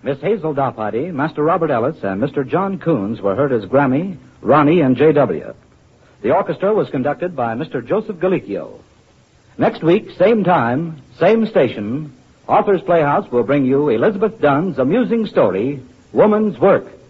Miss Hazel Doppheide, Master Robert Ellis, and Mr. John Coons were heard as Grammy, Ronnie, and J.W. The orchestra was conducted by Mr. Joseph Galicchio. Next week, same time, same station, Author's Playhouse will bring you Elizabeth Dunn's amusing story, Woman's Work.